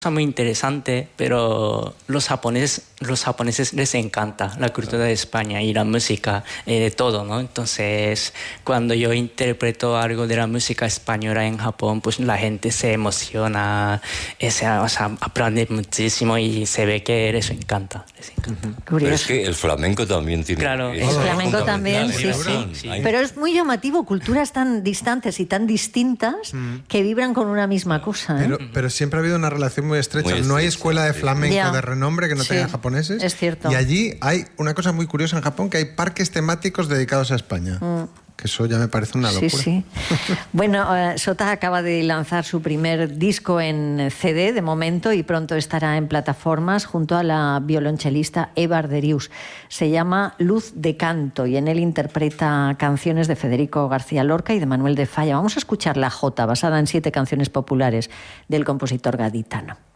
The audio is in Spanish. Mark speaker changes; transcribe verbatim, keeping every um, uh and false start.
Speaker 1: muy interesante, pero los japoneses, los japoneses les encanta la cultura de España y la música, eh, de todo, ¿no? Entonces, cuando yo interpreto algo de la música española en Japón, pues la gente se emociona, ese, o sea, aprende muchísimo y se ve que les encanta. Les encanta.
Speaker 2: Uh-huh. Pero es que el flamenco también tiene...
Speaker 1: Claro,
Speaker 2: es
Speaker 3: el flamenco también, sí, sí.
Speaker 1: sí.
Speaker 3: Pero es muy llamativo, culturas tan distantes y tan distintas mm. que vibran con una misma cosa, ¿eh?
Speaker 4: Pero, pero siempre ha habido una relación muy estrecha. Muy estrecha, no hay escuela de flamenco
Speaker 3: ya.
Speaker 4: de renombre que no sí. tenga japoneses.
Speaker 3: Es cierto.
Speaker 4: Y allí hay una cosa muy curiosa en Japón, que hay parques temáticos dedicados a España. Mm. Que eso ya me parece una locura.
Speaker 3: Sí, sí. Bueno, uh, Sota acaba de lanzar su primer disco en C D de momento y pronto estará en plataformas junto a la violonchelista Eva Arderius. Se llama Luz de Canto y en él interpreta canciones de Federico García Lorca y de Manuel de Falla. Vamos a escuchar La Jota, basada en siete canciones populares del compositor gaditano.